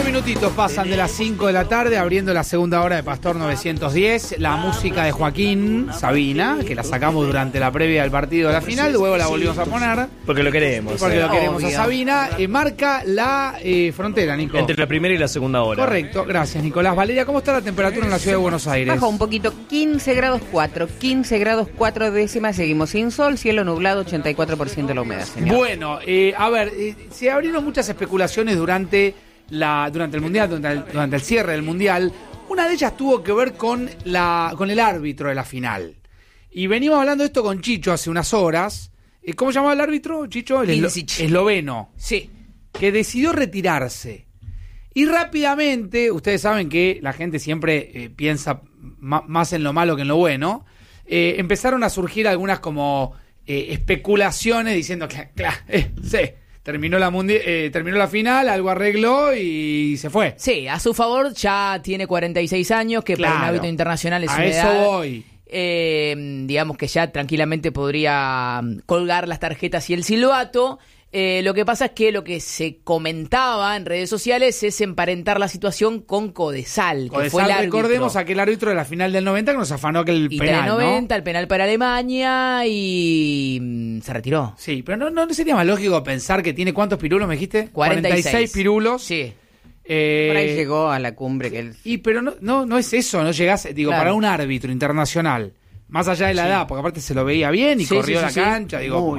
minutitos pasan de las 5 de la tarde, abriendo la segunda hora de Pastor 910. La música de Joaquín Sabina, que la sacamos durante la previa del partido de la final, luego la volvimos a poner. Porque lo queremos. Porque lo queremos a Sabina. Marca la frontera, Nico. Entre la primera y la segunda hora. Correcto, gracias, Nicolás. Valeria, ¿cómo está la temperatura en la ciudad de Buenos Aires? Baja un poquito, 15 grados 4 décimas, seguimos sin sol, cielo nublado, 84% de la humedad, señor. Bueno, a ver, se abrieron muchas especulaciones durante el Mundial, durante el cierre del Mundial. Una de ellas tuvo que ver con el árbitro de la final. Y venimos hablando de esto con Chicho hace unas horas. ¿Cómo llamaba el árbitro, Chicho? El esloveno. Sí. Que decidió retirarse. Y rápidamente, ustedes saben que la gente siempre piensa más en lo malo que en lo bueno. Empezaron a surgir algunas como especulaciones diciendo que, sí, terminó la final, algo arregló y se fue. Sí, a su favor ya tiene 46 años, que para un árbitro internacional es una edad. A eso voy. Digamos que ya tranquilamente podría colgar las tarjetas y el silbato. Lo que pasa es que lo que se comentaba en redes sociales es emparentar la situación con Codesal, que fue el árbitro. Recordemos aquel árbitro de la final del 90 que nos afanó aquel penal, del 90, ¿no? el penal para Alemania y se retiró. Sí, pero no sería más lógico pensar que tiene ¿cuántos pirulos me dijiste? 46 pirulos. Sí. Por ahí llegó a la cumbre que él... Pero no es eso, no llegás, digo, Claro. para un árbitro internacional, más allá de la edad, porque aparte se lo veía bien y corrió la cancha, digo,